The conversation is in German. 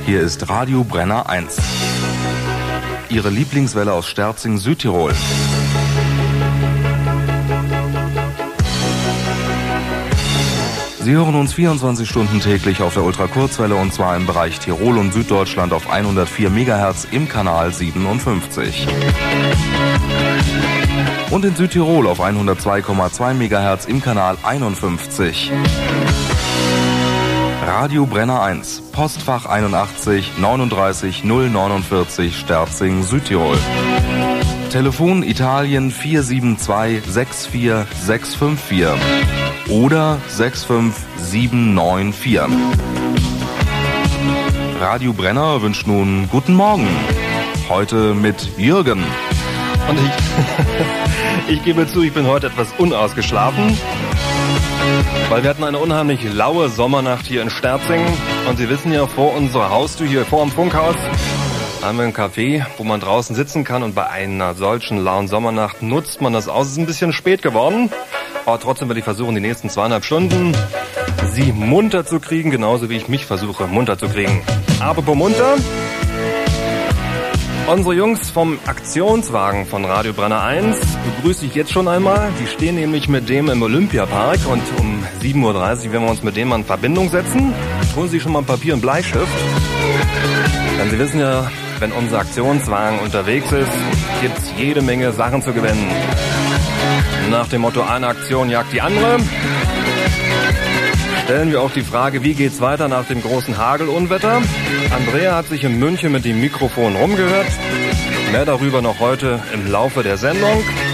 Hier ist Radio Brenner 1. Ihre Lieblingswelle aus Sterzing, Südtirol. Sie hören uns 24 Stunden täglich auf der Ultrakurzwelle und zwar im Bereich Tirol und Süddeutschland auf 104 MHz im Kanal 57. Und in Südtirol auf 102,2 MHz im Kanal 51. Radio Brenner 1, Postfach 81 39 049 Sterzing, Südtirol. Telefon Italien 472 64 654 oder 65794. Radio Brenner wünscht nun guten Morgen. Heute mit Jürgen. Und ich gebe zu, ich bin heute etwas unausgeschlafen, weil wir hatten eine unheimlich laue Sommernacht hier in Sterzing. Und Sie wissen ja, vor unserer Haustür, hier vor dem Funkhaus, haben wir ein Café, wo man draußen sitzen kann. Und bei einer solchen lauen Sommernacht nutzt man das aus. Es ist ein bisschen spät geworden, aber trotzdem werde ich versuchen, die nächsten 2,5 Stunden Sie munter zu kriegen, genauso wie ich mich versuche, munter zu kriegen. Apropos munter, unsere Jungs vom Aktionswagen von Radio Brenner 1 begrüße ich jetzt schon einmal. Die stehen nämlich mit dem im Olympiapark und um 7.30 Uhr werden wir uns mit dem in Verbindung setzen. Holen Sie schon mal ein Papier und Bleistift. Denn Sie wissen ja, wenn unser Aktionswagen unterwegs ist, gibt es jede Menge Sachen zu gewinnen. Nach dem Motto, eine Aktion jagt die andere, stellen wir auch die Frage, wie geht's weiter nach dem großen Hagelunwetter? Andrea hat sich in München mit dem Mikrofon rumgehört. Mehr darüber noch heute im Laufe der Sendung.